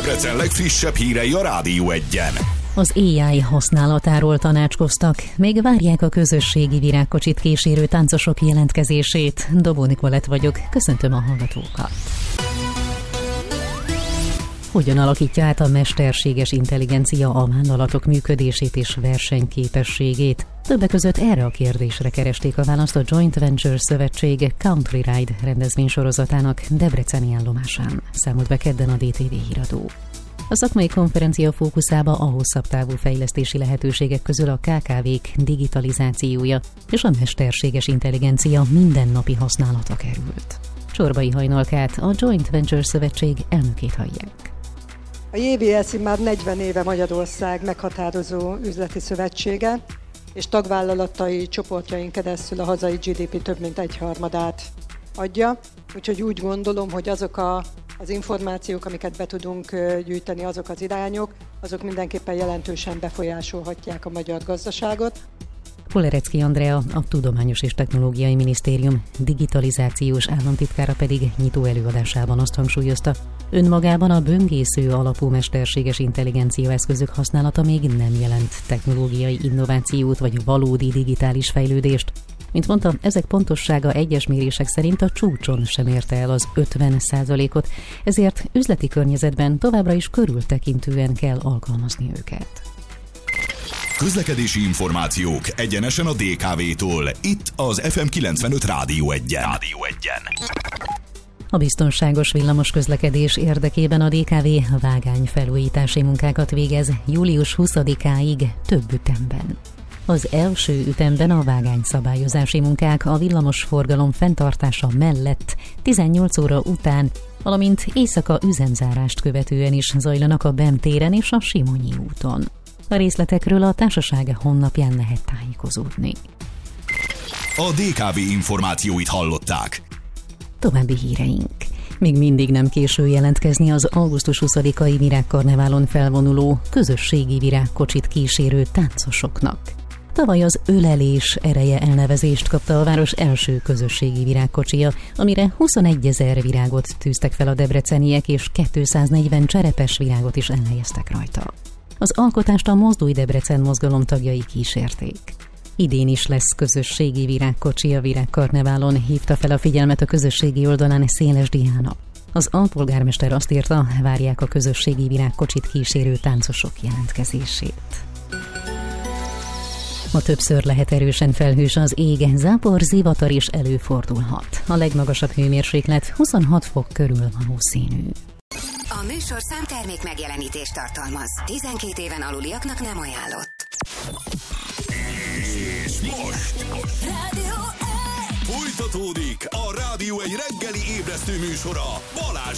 Debrecen legfrissebb hírei a Rádió Egyen. Az AI használatáról tanácskoztak, még várják a közösségi virágkocsit kísérő táncosok jelentkezését. Dobó Nikolett vagyok, köszöntöm a hallgatókat. Hogyan alakítja át a mesterséges intelligencia a vállalatok működését és versenyképességét? Többek között erre a kérdésre keresték a választ a Joint Venture Szövetség Country Ride rendezvénysorozatának debreceni állomásán, számolt be kedden a DTV híradó. A szakmai konferencia fókuszába a hosszabb távú fejlesztési lehetőségek közül a KKV-k digitalizációja és a mesterséges intelligencia mindennapi használata került. Csorbai Hajnalkát, a Joint Venture Szövetség elnökét hallják. A JVSZ már 40 éve Magyarország meghatározó üzleti szövetsége, és tagvállalatai csoportjain keresztül a hazai GDP több mint 1/3 adja. Úgyhogy úgy gondolom, hogy azok az információk, amiket be tudunk gyűjteni, azok az irányok, azok mindenképpen jelentősen befolyásolhatják a magyar gazdaságot. Polerecki Andrea, a Tudományos és Technológiai Minisztérium digitalizációs államtitkára pedig nyitó előadásában azt hangsúlyozta, önmagában a böngésző alapú mesterséges intelligencia eszközök használata még nem jelent technológiai innovációt vagy valódi digitális fejlődést. Mint mondta, ezek pontossága egyes mérések szerint a csúcson sem érte el az 50%-ot, ezért üzleti környezetben továbbra is körültekintően kell alkalmazni őket. Közlekedési információk egyenesen a DKV-tól. Itt az FM 95 Rádió Egyen. A biztonságos villamos közlekedés érdekében a DKV vágányfelújítási munkákat végez július 20-áig több ütemben. Az első ütemben a vágányszabályozási munkák a villamos forgalom fenntartása mellett 18 óra után, valamint éjszaka üzemzárást követően is zajlanak a BEM téren és a Simonyi úton. A részletekről a társaság honlapján lehet tájékozódni. A DKV információit hallották. További híreink. Még mindig nem késő jelentkezni az augusztus 20-ai virágkarneválon felvonuló közösségi virágkocsit kísérő táncosoknak. Tavaly az Ölelés ereje elnevezést kapta a város első közösségi virágkocsija, amire 21 000 virágot tűztek fel a debreceniek, és 240 cserepes virágot is elhelyeztek rajta. Az alkotást a Mozdulj Debrecen mozgalom tagjai kísérték. Idén is lesz közösségi virágkocsi a virágkarneválon, hívta fel a figyelmet a közösségi oldalán Széles Diana. Az alpolgármester azt írta, várják a közösségi virágkocsit kísérő táncosok jelentkezését. Ma többször lehet erősen felhős az ég, zápor, zivatar is előfordulhat. A legmagasabb hőmérséklet 26 fok körül valószínű. A műsorszám termék megjelenítést tartalmaz. 12 éven aluliaknak nem ajánlott. És most Rádió folytatódik a Rádió egy reggeli ébresztő műsora Balázs